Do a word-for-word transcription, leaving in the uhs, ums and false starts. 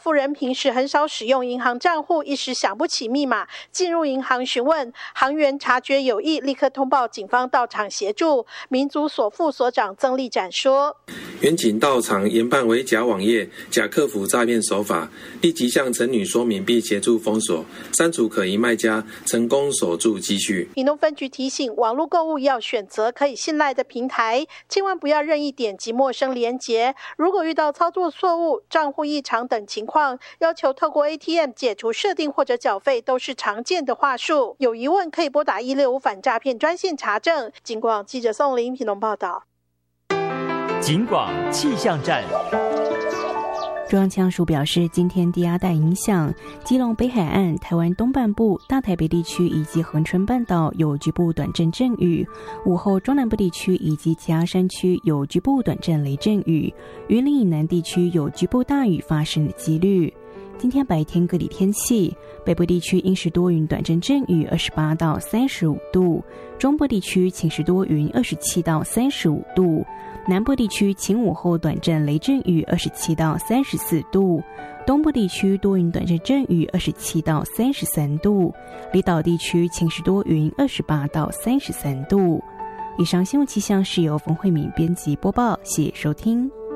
夫人平时很少使用银行账户，一时想不起密码，进入银行询问，行员察觉有异，立刻通报警方到场协助。民族所副所长曾立展说， 员警到场研判为假网页、假客服诈骗手法，立即向陈女说明并协助封锁，删除可疑卖家，成功守住积蓄。 屏东分局提醒，网络购物要选择可以信赖的平台，千万不要任意点击陌生连结。如果遇到操作错误、账户异常等情况，要求透过 A T M 解除设定或者缴费都是常见的话术。有疑问可以拨打一六五反诈骗专线查证。警广记者宋林屏东报道。 警广气象站。 中央气象署表示，今天低压带影响基隆北海岸、台湾东半部、大台北地区以及恒春半岛有局部短阵阵雨，午后中南部地区以及其他山区有局部短阵雷阵雨，云林以南地区有局部大雨发生的几率。今天白天各地天气，北部地区阴时多云短阵阵雨二十八到三十五度，中部地区晴时多云二十七到三十五度，南部地区晴午后短阵雷阵雨二十七到三十四度，东部地区多云短阵阵雨二十七到三十三度，离岛地区晴时多云二十八到三十三度。以上新闻气象是由冯慧敏编辑播报，谢谢收听。